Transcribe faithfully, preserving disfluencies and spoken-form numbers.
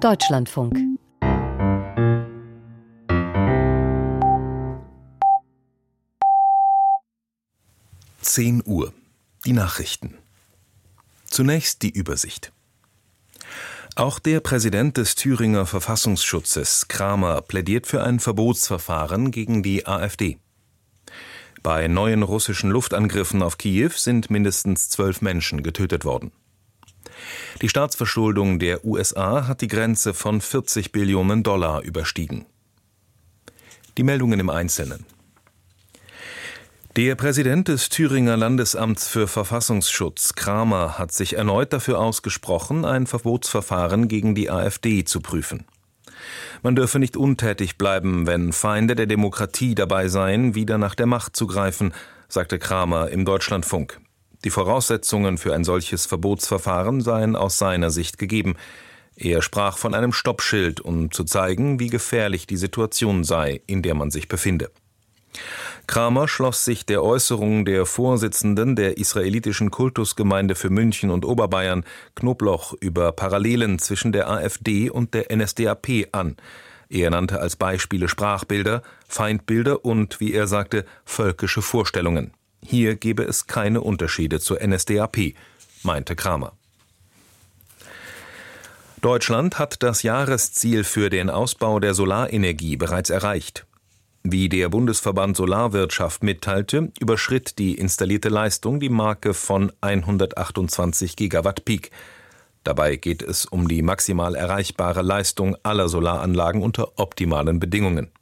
Deutschlandfunk. zehn Uhr. Die Nachrichten. Zunächst die Übersicht. Auch der Präsident des Thüringer Verfassungsschutzes, Kramer, plädiert für ein Verbotsverfahren gegen die AfD. Bei neuen russischen Luftangriffen auf Kiew sind mindestens zwölf Menschen getötet worden. Die Staatsverschuldung der U S A hat die Grenze von vierzig Billionen Dollar überstiegen. Die Meldungen im Einzelnen. Der Präsident des Thüringer Landesamts für Verfassungsschutz, Kramer, hat sich erneut dafür ausgesprochen, ein Verbotsverfahren gegen die AfD zu prüfen. Man dürfe nicht untätig bleiben, wenn Feinde der Demokratie dabei seien, wieder nach der Macht zu greifen, sagte Kramer im Deutschlandfunk. Die Voraussetzungen für ein solches Verbotsverfahren seien aus seiner Sicht gegeben. Er sprach von einem Stoppschild, um zu zeigen, wie gefährlich die Situation sei, in der man sich befinde. Kramer schloss sich der Äußerung der Vorsitzenden der israelitischen Kultusgemeinde für München und Oberbayern, Knobloch, über Parallelen zwischen der AfD und der N S D A P an. Er nannte als Beispiele Sprachbilder, Feindbilder und, wie er sagte, völkische Vorstellungen. Hier gebe es keine Unterschiede zur N S D A P, meinte Kramer. Deutschland hat das Jahresziel für den Ausbau der Solarenergie bereits erreicht. Wie der Bundesverband Solarwirtschaft mitteilte, überschritt die installierte Leistung die Marke von hundertachtundzwanzig Gigawatt Peak. Dabei geht es um die maximal erreichbare Leistung aller Solaranlagen unter optimalen Bedingungen.